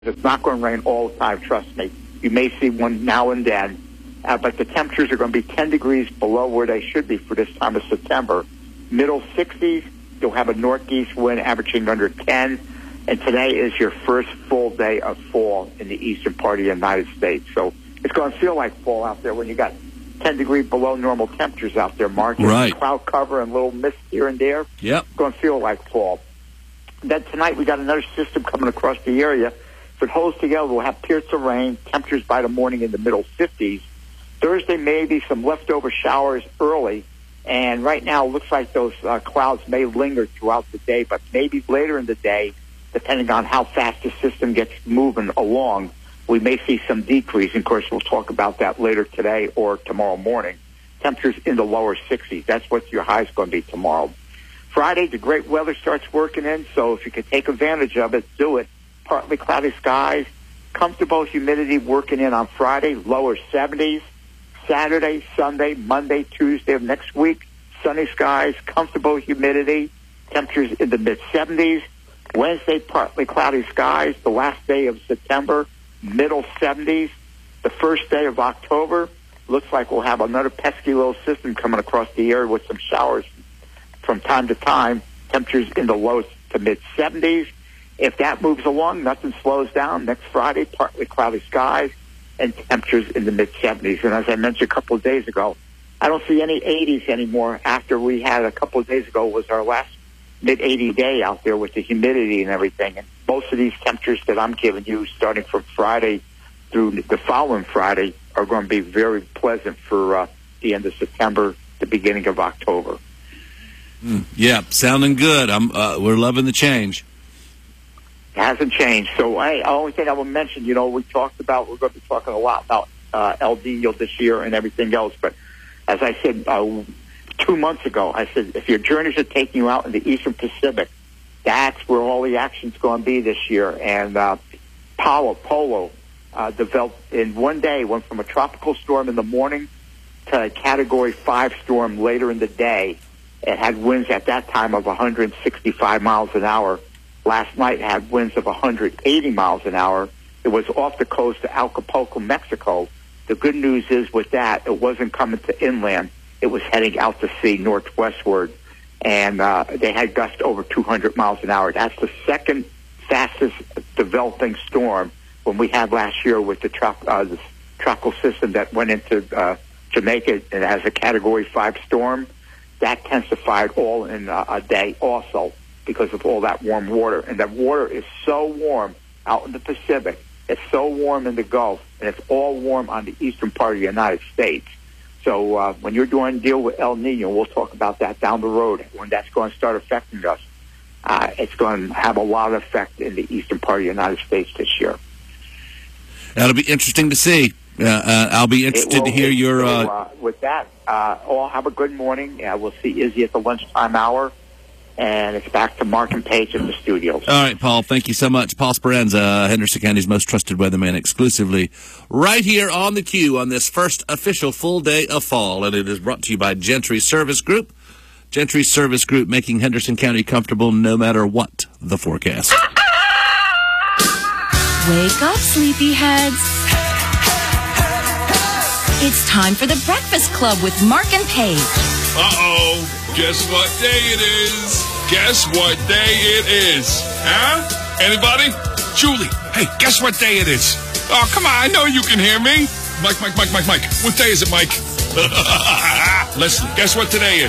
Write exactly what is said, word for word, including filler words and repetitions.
It's not going to rain all the time, trust me. You may see one now and then, uh, but the temperatures are going to be ten degrees below where they should be for this time of September. Middle sixties, you'll have a northeast wind averaging under ten, and today is your first full day of fall in the eastern part of the United States. So it's going to feel like fall out there when you got ten degrees below normal temperatures out there, Mark. Right. Cloud cover and little mist here and there. Yep. It's going to feel like fall. Then tonight we got another system coming across the area. If it holds together, we'll have periods of rain, temperatures by the morning in the middle fifties. Thursday, maybe some leftover showers early. And right now, it looks like those uh, clouds may linger throughout the day, but maybe later in the day, depending on how fast the system gets moving along, we may see some decrease. And of course, we'll talk about that later today or tomorrow morning. Temperatures in the lower sixties. That's what your high is going to be tomorrow. Friday, the great weather starts working in, so if you could take advantage of it, do it. Partly cloudy skies, comfortable humidity working in on Friday, lower seventies. Saturday, Sunday, Monday, Tuesday of next week, sunny skies, comfortable humidity, temperatures in the mid-seventies. Wednesday, partly cloudy skies. The last day of September, middle seventies. The first day of October, looks like we'll have another pesky little system coming across the area with some showers from time to time. Temperatures in the low to mid-seventies. If that moves along, nothing slows down. Next Friday, partly cloudy skies and temperatures in the mid-seventies. And as I mentioned a couple of days ago, I don't see any eighties anymore after we had a couple of days ago was our last mid-eighty day out there with the humidity and everything. And most of these temperatures that I'm giving you starting from Friday through the following Friday are going to be very pleasant for uh, the end of September, the beginning of October. Mm, yeah, sounding good. I'm. Uh, we're loving the change. It hasn't changed. So I, the only thing I will mention, you know, we talked about, we're going to be talking a lot about uh, El Nino this year and everything else. But as I said uh, two months ago, I said, if your journeys are taking you out in the Eastern Pacific, that's where all the action's going to be this year. And uh, Palo, Polo uh, developed in one day, went from a tropical storm in the morning to a Category five storm later in the day. It had winds at that time of one hundred sixty-five miles an hour. Last night it had winds of one hundred eighty miles an hour. It was off the coast of Acapulco, Mexico. The good news is with that, it wasn't coming to inland. It was heading out to sea northwestward. And uh, they had gusts over two hundred miles an hour. That's the second fastest developing storm when we had last year with the, trop- uh, the tropical system that went into uh, Jamaica and has a Category five storm. That intensified all in uh, a day also, because of all that warm water. And that water is so warm out in the Pacific. It's so warm in the Gulf, and it's all warm on the eastern part of the United States. So uh, when you're doing a deal with El Nino, we'll talk about that down the road, when that's going to start affecting us. Uh, it's going to have a lot of effect in the eastern part of the United States this year. That'll be interesting to see. Uh, uh, I'll be interested to hear your... Uh... So, uh, with that, uh, all have a good morning. Uh, we'll see Izzy at the lunchtime hour. And it's back to Mark and Paige in the studios. All right, Paul, thank you so much. Paul Speranza, Henderson County's most trusted weatherman, exclusively right here on the Q on this first official full day of fall. And it is brought to you by Gentry Service Group. Gentry Service Group, making Henderson County comfortable no matter what the forecast. Wake up, sleepyheads. It's time for the Breakfast Club with Mark and Paige. Uh-oh. Guess what day it is? Guess what day it is? Huh? Anybody? Julie, hey, guess what day it is? Oh, come on, I know you can hear me. Mike, Mike, Mike, Mike, Mike. What day is it, Mike? Listen, guess what today is?